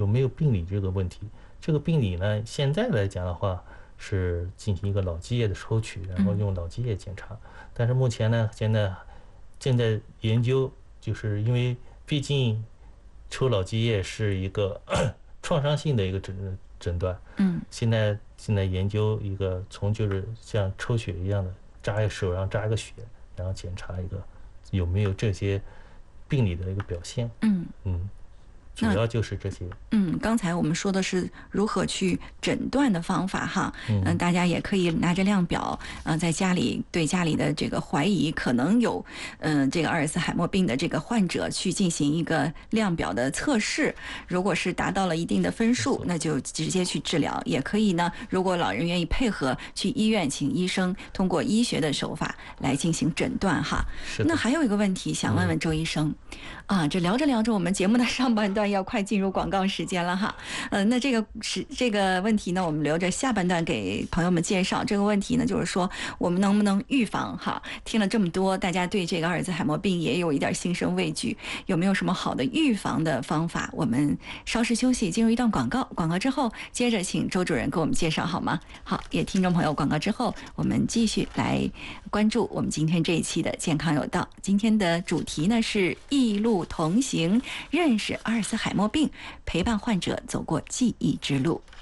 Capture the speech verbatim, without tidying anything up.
没有病理这个问题。这个病理呢，现在来讲的话是进行一个脑积液的抽取，然后用脑积液检查。但是目前呢，现在正在研究，就是因为毕竟抽脑积液是一个创伤性的一个诊诊断。嗯，现在现在研究一个从就是像抽血一样的，扎一手上扎一个血，然后检查一个有没有这些病理的一个表现。嗯嗯。主要就是这些。 嗯，刚才我们说的是如何去诊断的方法哈，嗯、呃，大家也可以拿着量表，呃，在家里对家里的这个怀疑可能有，嗯、呃，这个阿尔茨海默病的这个患者去进行一个量表的测试，如果是达到了一定的分数，那就直接去治疗。也可以呢，如果老人愿意配合，去医院请医生通过医学的手法来进行诊断哈。那还有一个问题想问问周医生，嗯、啊，这聊着聊着，我们节目的上半段要快进入广告时间了哈，呃，那这个是这个问题呢，我们留着下半段给朋友们介绍。这个问题呢，就是说我们能不能预防哈？听了这么多，大家对这个阿尔兹海默病也有一点心生畏惧，有没有什么好的预防的方法？我们稍事休息，进入一段广告，广告之后接着请周主任给我们介绍好吗？好，也听众朋友，广告之后我们继续来关注我们今天这一期的健康有道。今天的主题呢是异路同行，认识阿尔茨海默病，陪伴患者走过记忆之路。